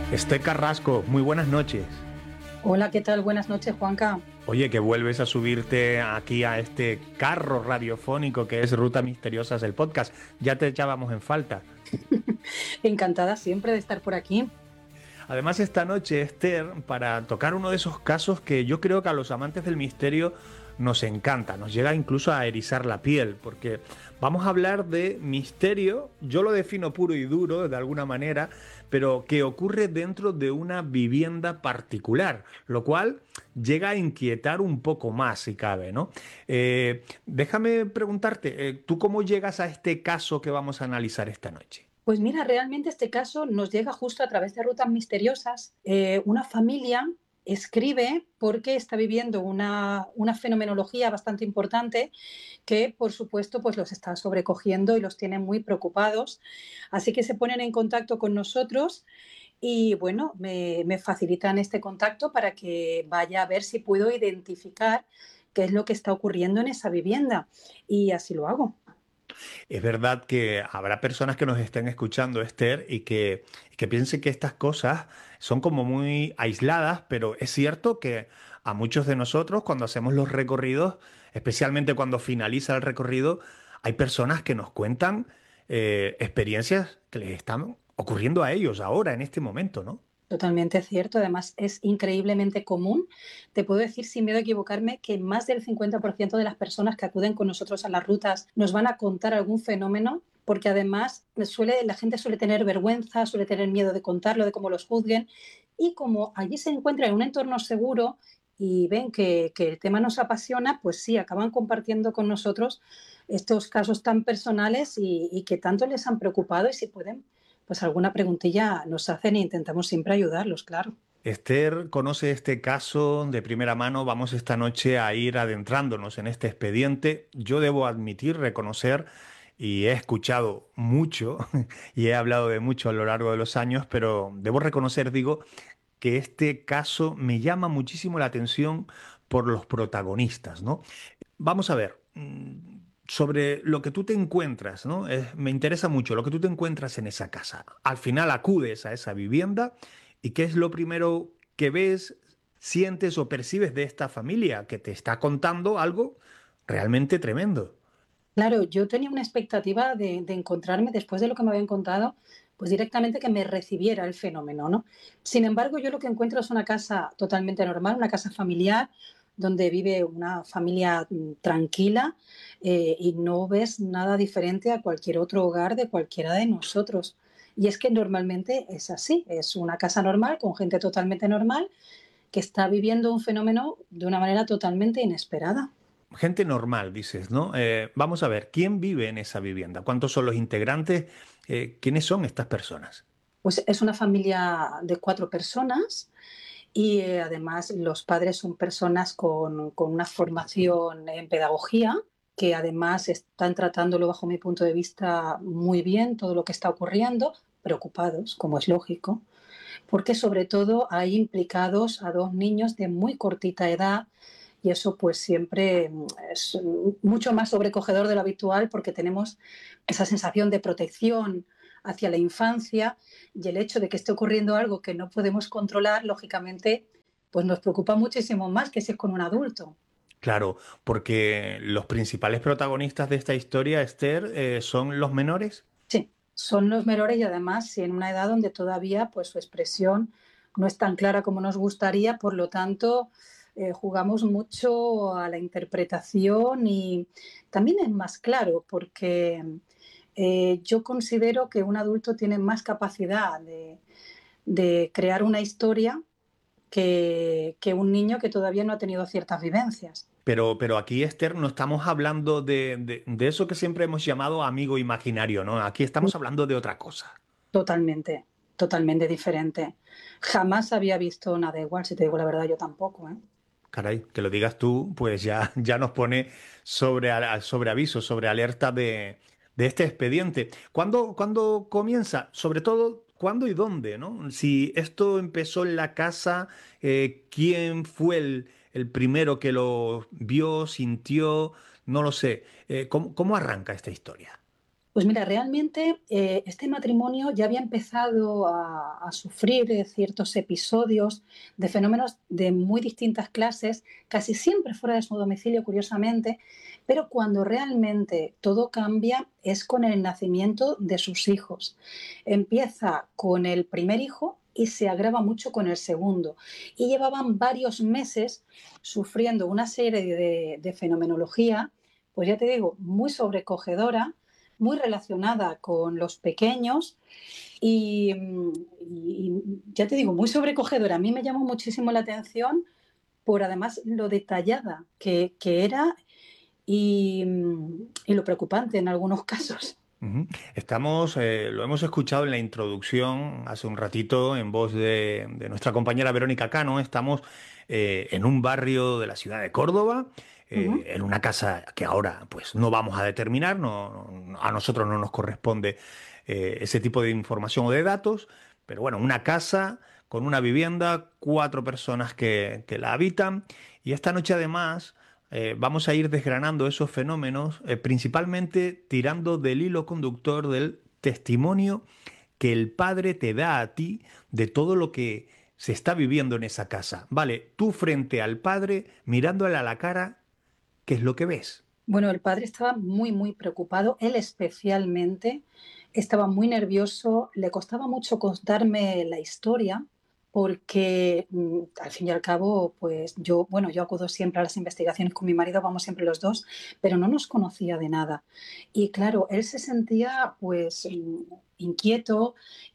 Esté Carrasco, muy buenas noches. Hola, ¿qué tal? Buenas noches, Juanca. Oye, que vuelves a subirte aquí a este carro radiofónico que es Ruta Misteriosas, el podcast. Ya te echábamos en falta. Encantada siempre de estar por aquí. Además, esta noche, Esther, para tocar uno de esos casos que yo creo que a los amantes del misterio nos encanta, nos llega incluso a erizar la piel, porque vamos a hablar de misterio, yo lo defino puro y duro de alguna manera, pero que ocurre dentro de una vivienda particular, lo cual llega a inquietar un poco más si cabe, ¿no? Déjame preguntarte, ¿tú cómo llegas a este caso que vamos a analizar esta noche? Pues mira, realmente este caso nos llega justo a través de Rutas Misteriosas. Una familia escribe porque está viviendo una fenomenología bastante importante que, por supuesto, pues los está sobrecogiendo y los tiene muy preocupados. Así que se ponen en contacto con nosotros y, bueno, me facilitan este contacto para que vaya a ver si puedo identificar qué es lo que está ocurriendo en esa vivienda. Y así lo hago. Es verdad que habrá personas que nos estén escuchando, Esther, y que piensen que estas cosas son como muy aisladas, pero es cierto que a muchos de nosotros, cuando hacemos los recorridos, especialmente cuando finaliza el recorrido, hay personas que nos cuentan experiencias que les están ocurriendo a ellos ahora, en este momento, ¿no? Totalmente cierto. Además, es increíblemente común. Te puedo decir, sin miedo a equivocarme, que más del 50% de las personas que acuden con nosotros a las rutas nos van a contar algún fenómeno, porque además la gente suele tener vergüenza, suele tener miedo de contarlo, de cómo los juzguen. Y como allí se encuentra en un entorno seguro y ven que el tema nos apasiona, pues sí, acaban compartiendo con nosotros estos casos tan personales y que tanto les han preocupado y si pueden pues alguna preguntilla nos hacen e intentamos siempre ayudarlos, claro. Esther conoce este caso de primera mano. Vamos esta noche a ir adentrándonos en este expediente. Yo debo admitir, reconocer, y he escuchado mucho y he hablado de mucho a lo largo de los años, pero debo reconocer, digo, que este caso me llama muchísimo la atención por los protagonistas, ¿no? Vamos a ver. Sobre lo que tú te encuentras, ¿no? Me interesa mucho lo que tú te encuentras en esa casa. Al final acudes a esa vivienda y ¿qué es lo primero que ves, sientes o percibes de esta familia que te está contando algo realmente tremendo? Claro, yo tenía una expectativa de encontrarme, después de lo que me habían contado, pues directamente que me recibiera el fenómeno, ¿no? Sin embargo, yo lo que encuentro es una casa totalmente normal, una casa familiar, donde vive una familia tranquila y no ves nada diferente a cualquier otro hogar de cualquiera de nosotros. Y es que normalmente es así, es una casa normal, con gente totalmente normal, que está viviendo un fenómeno de una manera totalmente inesperada. Gente normal, dices, ¿no? Vamos a ver, ¿quién vive en esa vivienda? ¿Cuántos son los integrantes? ¿Quiénes son estas personas? Pues es una familia de 4 personas y además los padres son personas con una formación en pedagogía que además están tratándolo bajo mi punto de vista muy bien, todo lo que está ocurriendo, preocupados, como es lógico, porque sobre todo hay implicados a 2 niños de muy cortita edad y eso pues siempre es mucho más sobrecogedor de lo habitual porque tenemos esa sensación de protección hacia la infancia y el hecho de que esté ocurriendo algo que no podemos controlar, lógicamente, pues nos preocupa muchísimo más que si es con un adulto. Claro, porque los principales protagonistas de esta historia, Esther, son los menores. Sí, son los menores y además en una edad donde todavía pues su expresión no es tan clara como nos gustaría, por lo tanto jugamos mucho a la interpretación y también es más claro porque yo considero que un adulto tiene más capacidad de crear una historia que un niño que todavía no ha tenido ciertas vivencias. Pero aquí, Esther, no estamos hablando de eso que siempre hemos llamado amigo imaginario, ¿no? Aquí estamos hablando de otra cosa. Totalmente, totalmente diferente. Jamás había visto nada igual, si te digo la verdad, yo tampoco, ¿eh? Caray, que lo digas tú, pues ya, ya nos pone sobre aviso, sobre alerta de este expediente. ¿Cuándo comienza? Sobre todo, ¿cuándo y dónde, ¿no? Si esto empezó en la casa, ¿quién fue el primero que lo vio, sintió? No lo sé. ¿Cómo arranca esta historia? Pues mira, realmente este matrimonio ya había empezado a sufrir ciertos episodios de fenómenos de muy distintas clases, casi siempre fuera de su domicilio, curiosamente, pero cuando realmente todo cambia es con el nacimiento de sus hijos. Empieza con el primer hijo y se agrava mucho con el segundo. Y llevaban varios meses sufriendo una serie de fenomenología, pues ya te digo, muy sobrecogedora, muy relacionada con los pequeños y ya te digo, muy sobrecogedora. A mí me llamó muchísimo la atención por además lo detallada que era y lo preocupante en algunos casos. Ujú. Estamos, lo hemos escuchado en la introducción hace un ratito en voz de nuestra compañera Verónica Cano. Estamos en un barrio de la ciudad de Córdoba, Ujú. en una casa que ahora pues no vamos a determinar, a nosotros no nos corresponde ese tipo de información o de datos, pero bueno, una casa con una vivienda, cuatro personas que la habitan y esta noche además vamos a ir desgranando esos fenómenos, principalmente tirando del hilo conductor del testimonio que el padre te da a ti de todo lo que se está viviendo en esa casa. Vale, tú frente al padre, mirándole a la cara, ¿qué es lo que ves? Bueno, el padre estaba muy, muy preocupado, él especialmente estaba muy nervioso, le costaba mucho contarme la historia porque al fin y al cabo, pues yo, bueno, yo acudo siempre a las investigaciones con mi marido, vamos siempre los dos, pero no nos conocía de nada. Y claro, él se sentía pues inquieto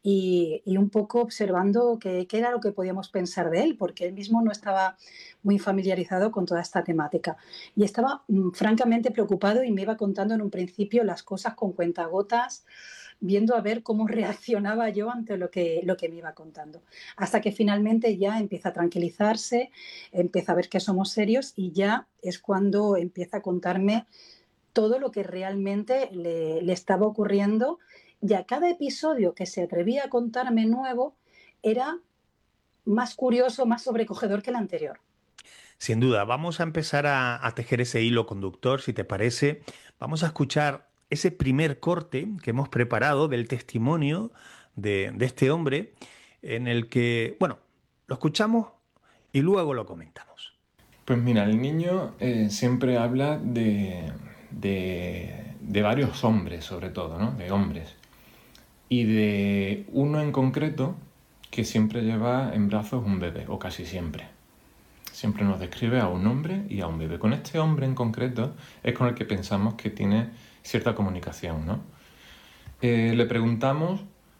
y un poco observando qué era lo que podíamos pensar de él, porque él mismo no estaba muy familiarizado con toda esta temática. Y estaba francamente preocupado y me iba contando en un principio las cosas con cuentagotas, viendo a ver cómo reaccionaba yo ante lo que me iba contando. Hasta que finalmente ya empieza a tranquilizarse, empieza a ver que somos serios y ya es cuando empieza a contarme todo lo que realmente le estaba ocurriendo. Y a cada episodio que se atrevía a contarme nuevo era más curioso, más sobrecogedor que el anterior. Sin duda, vamos a empezar a tejer ese hilo conductor, si te parece. Vamos a escuchar ese primer corte que hemos preparado del testimonio de este hombre, en el que, bueno, lo escuchamos y luego lo comentamos. Pues mira, el niño siempre habla de varios hombres, sobre todo, ¿no? De hombres. Y de uno en concreto que siempre lleva en brazos un bebé, o casi siempre. Siempre nos describe a un hombre y a un bebé. Con este hombre en concreto es con el que pensamos que tiene cierta comunicación, ¿no? Le preguntamos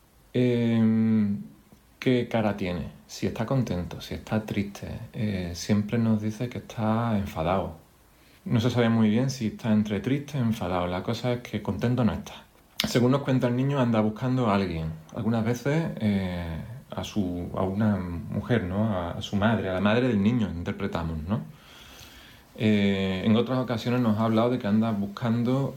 qué cara tiene, si está contento, si está triste. Siempre nos dice que está enfadado. No se sabe muy bien si está entre triste o enfadado. La cosa es que contento no está. Según nos cuenta el niño, anda buscando a alguien. Algunas veces a una mujer, ¿no? A su madre, a la madre del niño, interpretamos, ¿no? En otras ocasiones nos ha hablado de que anda buscando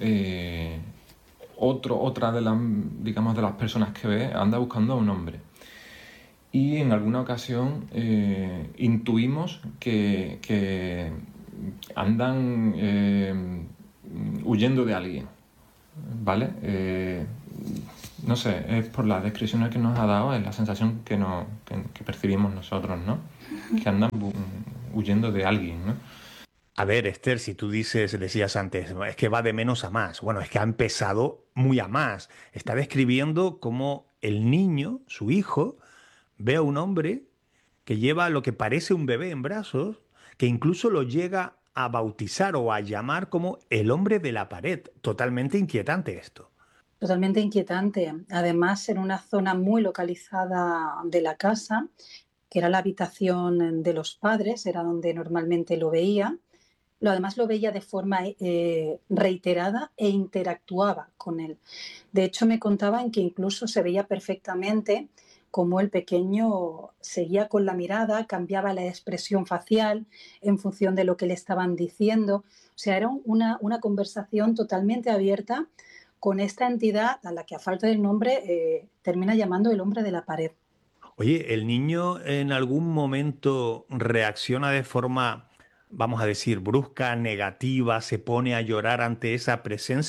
otra de las, digamos, de las personas que ve, anda buscando a un hombre. Y en alguna ocasión intuimos que andan huyendo de alguien, ¿vale? No sé, es por las descripciones que nos ha dado, es la sensación que percibimos nosotros, ¿no? Que andan huyendo de alguien, ¿no? A ver, Esther, si tú decías antes, es que va de menos a más. Bueno, es que ha empezado muy a más. Está describiendo cómo el niño, su hijo, ve a un hombre que lleva lo que parece un bebé en brazos, que incluso lo llega a bautizar o a llamar como el hombre de la pared. Totalmente inquietante esto. Totalmente inquietante. Además, en una zona muy localizada de la casa, que era la habitación de los padres, era donde normalmente lo veía. Además lo veía de forma reiterada e interactuaba con él. De hecho, me contaban que incluso se veía perfectamente cómo el pequeño seguía con la mirada, cambiaba la expresión facial en función de lo que le estaban diciendo. O sea, era una conversación totalmente abierta con esta entidad a la que a falta del nombre termina llamando el hombre de la pared. Oye, ¿el niño en algún momento reacciona de forma, vamos a decir, brusca, negativa, se pone a llorar ante esa presencia?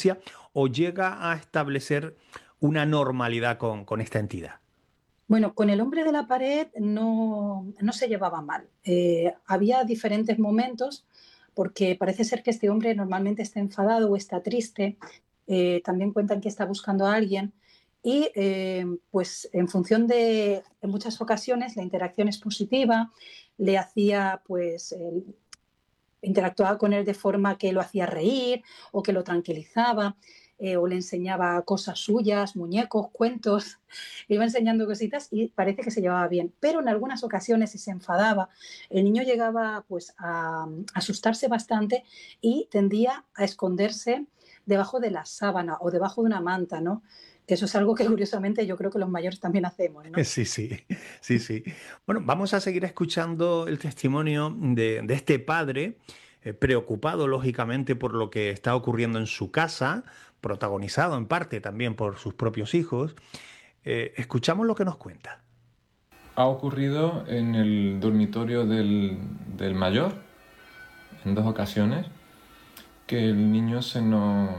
o llega a establecer una normalidad con esta entidad? Bueno, con el hombre de la pared no se llevaba mal. Había diferentes momentos porque parece ser que este hombre normalmente está enfadado o está triste. También cuentan que está buscando a alguien y pues en función de, en muchas ocasiones la interacción es positiva, le hacía pues interactuaba con él de forma que lo hacía reír o que lo tranquilizaba, o le enseñaba cosas suyas, muñecos, cuentos, le iba enseñando cositas y parece que se llevaba bien. Pero en algunas ocasiones, si se enfadaba, el niño llegaba pues a asustarse bastante y tendía a esconderse debajo de la sábana o debajo de una manta, ¿no? Que eso es algo que curiosamente yo creo que los mayores también hacemos, ¿no? Sí, sí, sí, sí. Bueno, vamos a seguir escuchando el testimonio de este padre, preocupado lógicamente por lo que está ocurriendo en su casa, protagonizado en parte también por sus propios hijos. Escuchamos lo que nos cuenta. Ha ocurrido en el dormitorio del mayor, en 2 ocasiones, que el niño se nos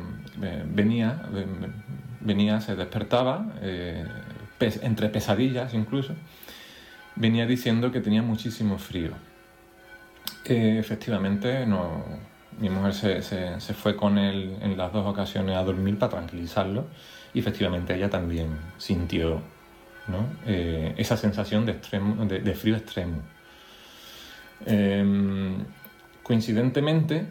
venía, se despertaba, entre pesadillas incluso, venía diciendo que tenía muchísimo frío. Efectivamente, no, mi mujer se fue con él en las 2 ocasiones a dormir para tranquilizarlo y efectivamente ella también sintió, ¿no? Esa sensación de frío extremo. Coincidentemente,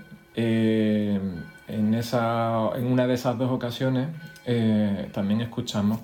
en una de esas 2 ocasiones también escuchamos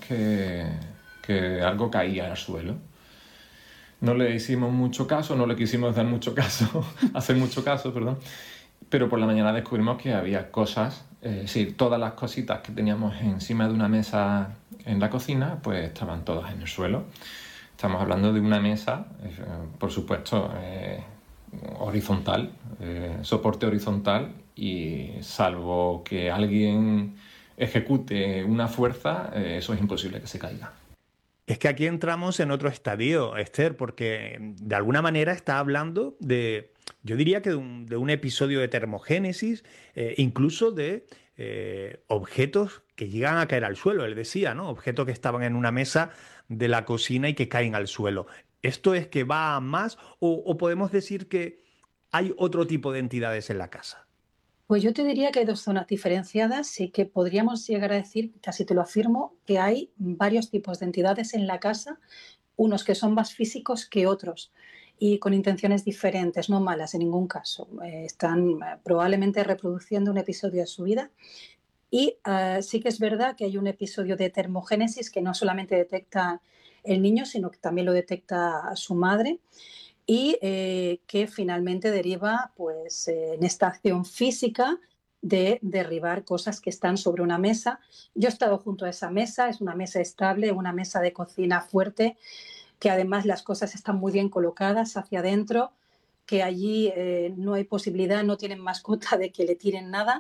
que algo caía al suelo. No le hicimos mucho caso, no le quisimos dar mucho caso, hacer mucho caso, perdón, pero por la mañana descubrimos que había cosas, sí, todas las cositas que teníamos encima de una mesa en la cocina, pues estaban todas en el suelo. Estamos hablando de una mesa, por supuesto, horizontal, soporte horizontal, y salvo que alguien ejecute una fuerza, eso es imposible que se caiga. Es que aquí entramos en otro estadio, Esther, porque de alguna manera está hablando de, yo diría que de un episodio de termogénesis, incluso de objetos que llegan a caer al suelo, él decía, ¿no? Objetos que estaban en una mesa de la cocina y que caen al suelo. ¿Esto es que va a más o podemos decir que hay otro tipo de entidades en la casa? Pues yo te diría que hay dos zonas diferenciadas y que podríamos llegar a decir, casi te lo afirmo, que hay varios tipos de entidades en la casa, unos que son más físicos que otros y con intenciones diferentes, no malas en ningún caso. Están probablemente reproduciendo un episodio de su vida y sí que es verdad que hay un episodio de termogénesis que no solamente detecta el niño, sino que también lo detecta su madre y que finalmente deriva pues, en esta acción física de derribar cosas que están sobre una mesa. Yo he estado junto a esa mesa, es una mesa estable, una mesa de cocina fuerte, que además las cosas están muy bien colocadas hacia adentro, que allí no hay posibilidad, no tienen mascota de que le tiren nada.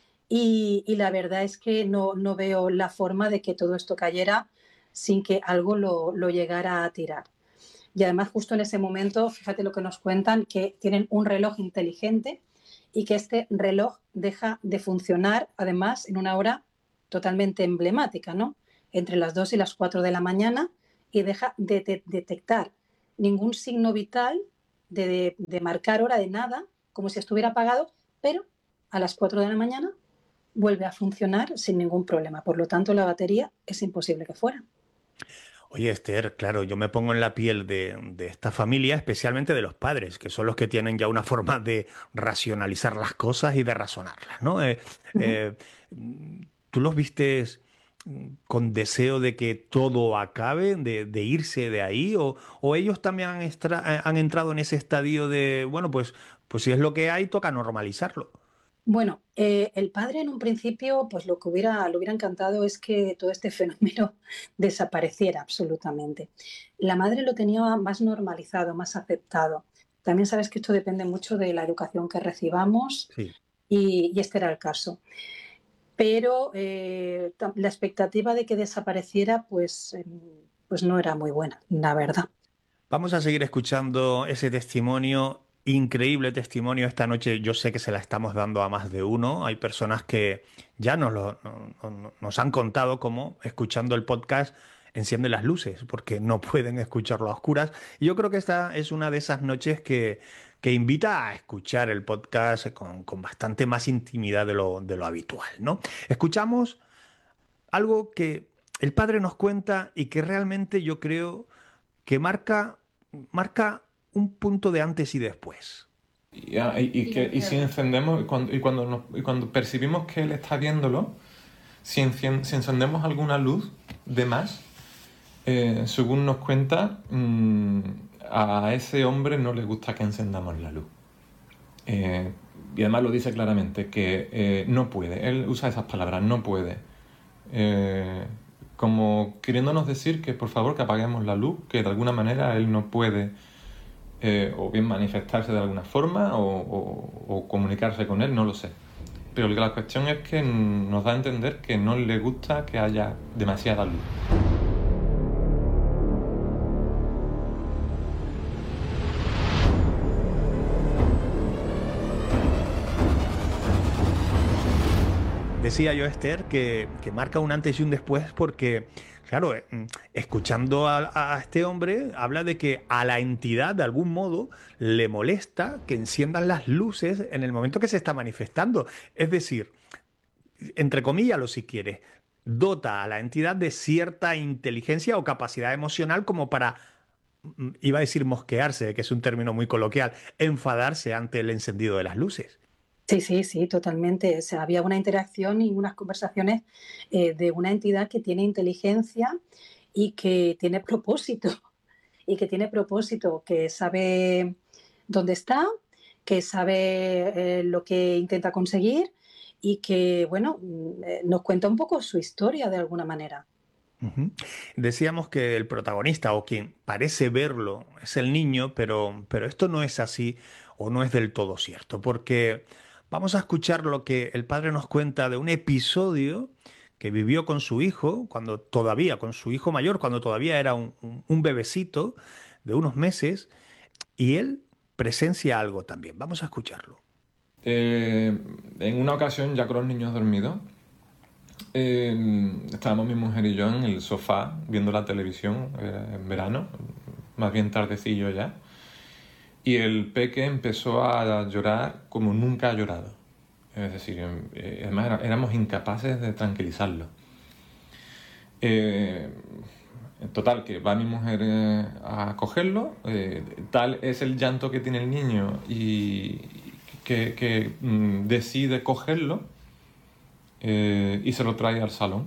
Y la verdad es que no veo la forma de que todo esto cayera sin que algo lo llegara a tirar. Y además justo en ese momento, fíjate lo que nos cuentan, que tienen un reloj inteligente y que este reloj deja de funcionar además en una hora totalmente emblemática, ¿no? Entre las 2 y las 4 de la mañana y deja de detectar ningún signo vital de marcar hora de nada, como si estuviera apagado, pero a las 4 de la mañana vuelve a funcionar sin ningún problema. Por lo tanto, la batería es imposible que fuera. Oye, Esther, claro, yo me pongo en la piel de esta familia, especialmente de los padres, que son los que tienen ya una forma de racionalizar las cosas y de razonarlas, ¿no? Uh -huh. Eh, ¿Tú los vistes con deseo de que todo acabe, de irse de ahí? O ellos también han entrado en ese estadio de, bueno, pues si es lo que hay, toca normalizarlo? Bueno, el padre en un principio, pues lo que le hubiera encantado es que todo este fenómeno desapareciera absolutamente. La madre lo tenía más normalizado, más aceptado. También sabes que esto depende mucho de la educación que recibamos Sí. y este era el caso. Pero la expectativa de que desapareciera, pues no era muy buena, la verdad. Vamos a seguir escuchando ese testimonio Increíble testimonio esta noche. Yo sé que se la estamos dando a más de uno. Hay personas que ya nos han contado cómo, escuchando el podcast, encienden las luces porque no pueden escucharlo a oscuras. Y yo creo que esta es una de esas noches que invita a escuchar el podcast con bastante más intimidad de lo habitual, ¿no? Escuchamos algo que el padre nos cuenta y que realmente yo creo que marca un punto de antes y después. Y si encendemos, y cuando percibimos que él está viéndolo, si encendemos alguna luz de más, según nos cuenta, a ese hombre no le gusta que encendamos la luz. Y además lo dice claramente, que no puede. Él usa esas palabras, no puede. Como queriéndonos decir que por favor que apaguemos la luz, que de alguna manera él no puede o bien manifestarse de alguna forma o comunicarse con él, no lo sé. Pero la cuestión es que nos da a entender que no le gusta que haya demasiada luz. Decía yo, Esther, que marca un antes y un después porque, claro, escuchando a este hombre, habla de que a la entidad, de algún modo, le molesta que enciendan las luces en el momento que se está manifestando. Es decir, entre comillas, lo si quieres, dota a la entidad de cierta inteligencia o capacidad emocional como para, iba a decir mosquearse, que es un término muy coloquial, enfadarse ante el encendido de las luces. Sí, sí, sí, totalmente. O sea, había una interacción y unas conversaciones de una entidad que tiene inteligencia y que tiene propósito, y que tiene propósito, que sabe dónde está, que sabe lo que intenta conseguir y que, bueno, nos cuenta un poco su historia de alguna manera. Ujú. Decíamos que el protagonista o quien parece verlo es el niño, pero esto no es así o no es del todo cierto, porque vamos a escuchar lo que el padre nos cuenta de un episodio que vivió con su hijo, cuando todavía, con su hijo mayor, cuando todavía era un bebecito de unos meses, y él presencia algo también. Vamos a escucharlo. En una ocasión, ya con los niños dormidos, estábamos mi mujer y yo en el sofá viendo la televisión en verano, más bien tardecillo ya, y el peque empezó a llorar como nunca ha llorado. Es decir, además éramos incapaces de tranquilizarlo. Eh, en total, que va mi mujer a cogerlo, tal es el llanto que tiene el niño y que decide cogerlo y se lo trae al salón.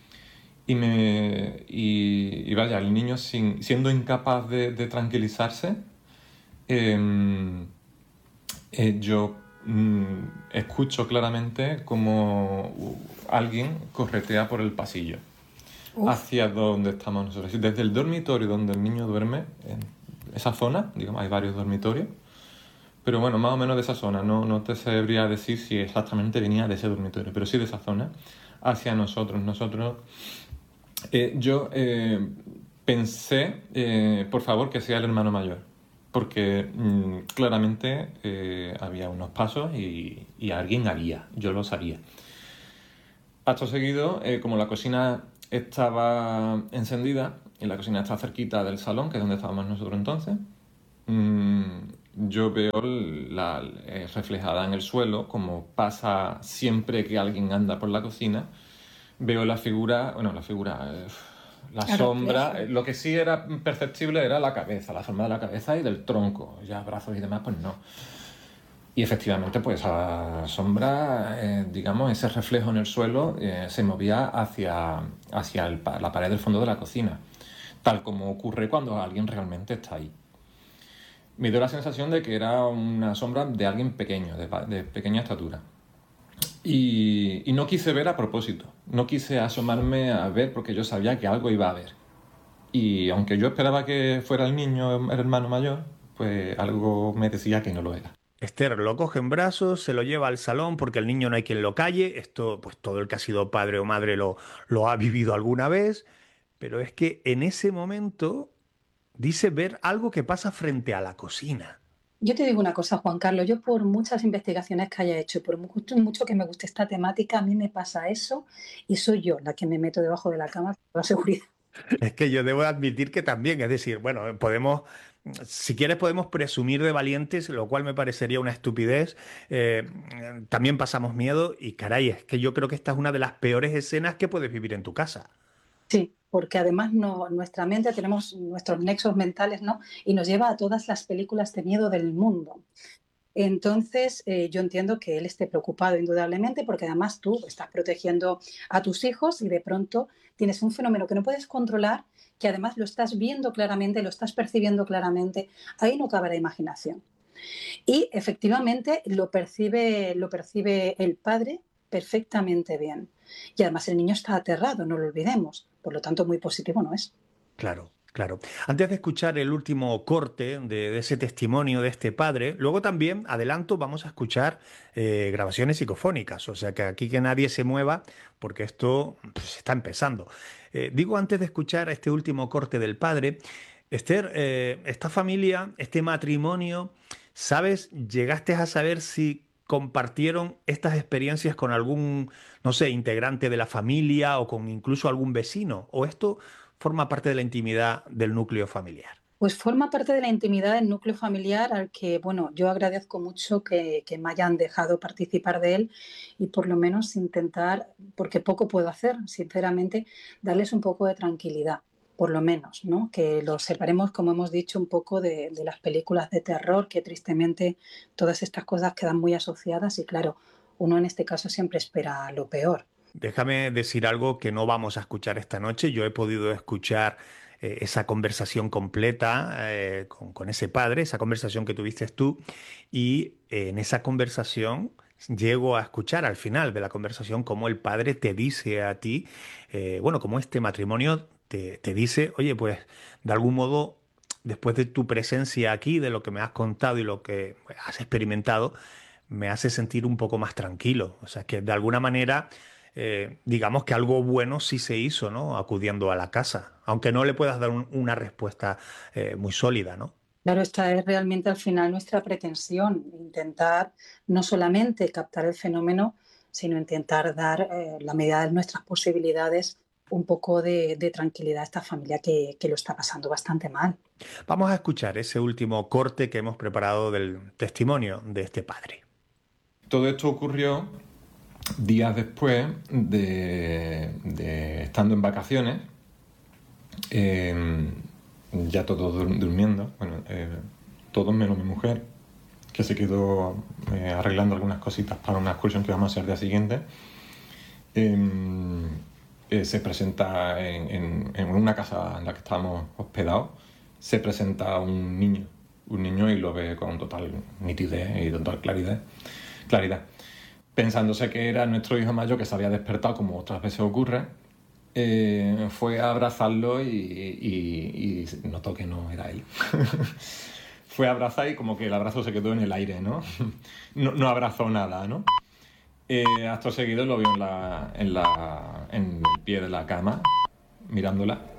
Y vaya, el niño siendo incapaz de tranquilizarse, yo escucho claramente como alguien corretea por el pasillo Uf. hacia donde estamos nosotros. Desde el dormitorio donde el niño duerme, en esa zona, digamos, hay varios dormitorios, pero bueno, más o menos de esa zona, no te sabría decir si exactamente venía de ese dormitorio, pero sí de esa zona, hacia nosotros. Yo pensé, por favor, que sea el hermano mayor, porque claramente había unos pasos y alguien haría, yo lo sabía. Acto seguido, como la cocina estaba encendida y la cocina está cerquita del salón, que es donde estábamos nosotros entonces, yo veo reflejada en el suelo, como pasa siempre que alguien anda por la cocina, veo la figura, la Claro, sombra, reflejo. lo que sí era perceptible era la cabeza, la forma de la cabeza y del tronco, ya brazos y demás, pues no. Y efectivamente, pues a la sombra, digamos, ese reflejo en el suelo se movía hacia la pared del fondo de la cocina, tal como ocurre cuando alguien realmente está ahí. Me dio la sensación de que era una sombra de alguien pequeño, de pequeña estatura. Y no quise ver a propósito, no quise asomarme a ver porque yo sabía que algo iba a haber. Y aunque yo esperaba que fuera el niño, el hermano mayor, pues algo me decía que no lo era. Esther lo coge en brazos, se lo lleva al salón porque el niño no hay quien lo calle. Esto, pues todo el que ha sido padre o madre lo ha vivido alguna vez. Pero es que en ese momento dice ver algo que pasa frente a la cocina. Yo te digo una cosa, Juan Carlos, yo por muchas investigaciones que haya hecho, por mucho que me guste esta temática, a mí me pasa eso y soy yo la que me meto debajo de la cama con toda seguridad. Es que yo debo admitir que también, es decir, bueno, podemos, si quieres podemos presumir de valientes, lo cual me parecería una estupidez. eh, También pasamos miedo y caray, es que yo creo que esta es una de las peores escenas que puedes vivir en tu casa. Sí, porque además no, nuestra mente, tenemos nuestros nexos mentales, ¿no? Y nos lleva a todas las películas de miedo del mundo. Entonces, yo entiendo que él esté preocupado indudablemente porque además tú estás protegiendo a tus hijos y de pronto tienes un fenómeno que no puedes controlar, que además lo estás viendo claramente, lo estás percibiendo claramente. Ahí no cabe la imaginación. Y efectivamente lo percibe el padre perfectamente bien. Y además el niño está aterrado, no lo olvidemos. Por lo tanto, muy positivo no es. Claro, claro. Antes de escuchar el último corte de ese testimonio de este padre, luego también, adelanto, vamos a escuchar grabaciones psicofónicas. O sea que aquí que nadie se mueva, porque esto pues, está empezando. Digo, antes de escuchar este último corte del padre, Esther, esta familia, este matrimonio, ¿sabes? ¿Llegaste a saber si compartieron estas experiencias con algún, no sé, integrante de la familia o con incluso algún vecino? ¿O esto forma parte de la intimidad del núcleo familiar? Pues forma parte de la intimidad del núcleo familiar al que, bueno, yo agradezco mucho que me hayan dejado participar de él y por lo menos intentar, porque poco puedo hacer, sinceramente, darles un poco de tranquilidad, por lo menos, ¿no? Que los separemos, como hemos dicho, un poco de las películas de terror, que tristemente todas estas cosas quedan muy asociadas y claro, uno en este caso siempre espera lo peor. Déjame decir algo que no vamos a escuchar esta noche. Yo he podido escuchar esa conversación completa con ese padre, esa conversación que tuviste tú, y en esa conversación llego a escuchar al final de la conversación cómo el padre te dice a ti, bueno, como este matrimonio te dice, oye, pues de algún modo, después de tu presencia aquí, de lo que me has contado y lo que has experimentado, me hace sentir un poco más tranquilo. O sea, que de alguna manera digamos que algo bueno sí se hizo, ¿no? Acudiendo a la casa, aunque no le puedas dar una respuesta muy sólida, ¿no? Claro, esta es realmente al final nuestra pretensión, intentar no solamente captar el fenómeno, sino intentar dar, la medida de nuestras posibilidades, un poco de tranquilidad a esta familia que lo está pasando bastante mal. Vamos a escuchar ese último corte que hemos preparado del testimonio de este padre. Todo esto ocurrió días después de estando en vacaciones, eh, ya todos durmiendo, bueno, todos menos mi mujer, que se quedó arreglando algunas cositas para una excursión que vamos a hacer el día siguiente. Se presenta en una casa en la que estábamos hospedados, se presenta un niño y lo ve con total nitidez y total claridad. Pensándose que era nuestro hijo mayor que se había despertado, como otras veces ocurre, fue a abrazarlo y notó que no era él. Fue a abrazar y como que el abrazo se quedó en el aire, ¿no? No abrazó nada, ¿no? Acto seguido lo vio en el pie de la cama, mirándola.